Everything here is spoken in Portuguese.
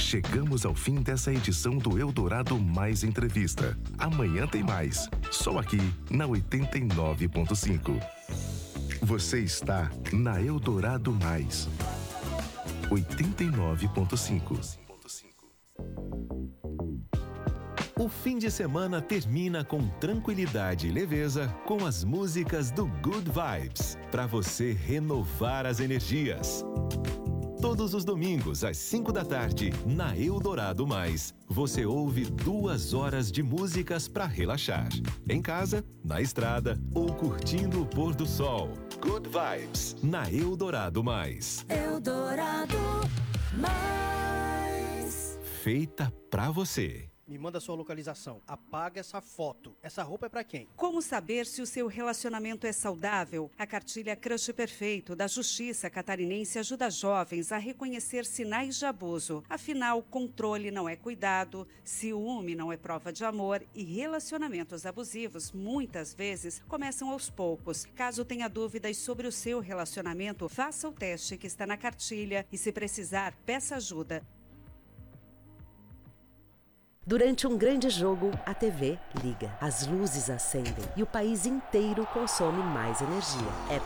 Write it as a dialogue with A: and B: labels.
A: Chegamos ao fim dessa edição do Eldorado Mais Entrevista. Amanhã tem mais, só aqui na 89.5. Você está na Eldorado Mais 89.5.
B: O fim de semana termina com tranquilidade e leveza com as músicas do Good Vibes, para você renovar as energias. Todos os domingos, às 5 da tarde, na Eldorado Mais, você ouve 2 horas de músicas para relaxar. Em casa, na estrada ou curtindo o pôr do sol. Good Vibes, na Eldorado Mais.
C: Eldorado Mais.
B: Feita pra você.
D: Me manda sua localização. Apaga essa foto. Essa roupa é pra quem?
E: Como saber se o seu relacionamento é saudável? A cartilha Crush Perfeito da Justiça Catarinense ajuda jovens a reconhecer sinais de abuso. Afinal, controle não é cuidado, ciúme não é prova de amor e relacionamentos abusivos muitas vezes começam aos poucos. Caso tenha dúvidas sobre o seu relacionamento, faça o teste que está na cartilha e, se precisar, peça ajuda.
F: Durante um grande jogo, a TV liga, as luzes acendem e o país inteiro consome mais energia. É